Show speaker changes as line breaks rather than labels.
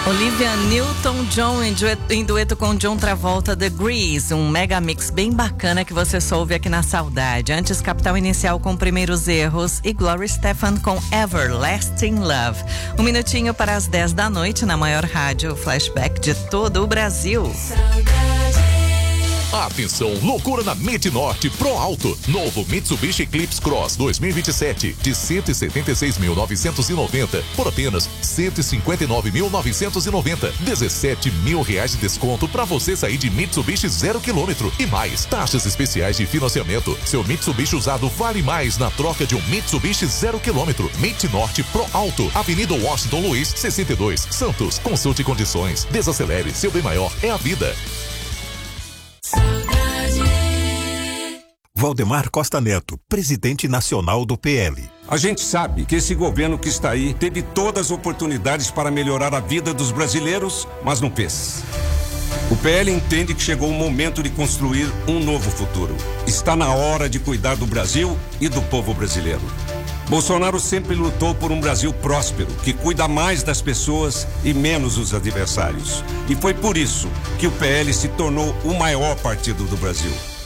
Olivia Newton-John em dueto com John Travolta, The Grease, um mega mix bem bacana que você soube aqui na Saudade. Antes, Capital Inicial com Primeiros Erros e Gloria Estefan com Everlasting Love. Um minutinho para as 10 da noite na maior rádio flashback de todo o Brasil.
Atenção, loucura na MidNorte Pro Alto. Novo Mitsubishi Eclipse Cross 2027 de 176.990 por apenas 159.990. 17 mil reais de desconto para você sair de Mitsubishi 0 km e mais taxas especiais de financiamento. Seu Mitsubishi usado vale mais na troca de um Mitsubishi 0 km. MidNorte Pro Alto, Avenida Washington Luiz 62, Santos. Consulte condições. Desacelere, seu bem maior é a vida.
Valdemar Costa Neto, presidente nacional do PL.
A gente sabe que esse governo que está aí teve todas as oportunidades para melhorar a vida dos brasileiros, mas não fez. O PL entende que chegou o momento de construir um novo futuro. Está na hora de cuidar do Brasil e do povo brasileiro. Bolsonaro sempre lutou por um Brasil próspero, que cuida mais das pessoas e menos dos adversários. E foi por isso que o PL se tornou o maior partido do Brasil.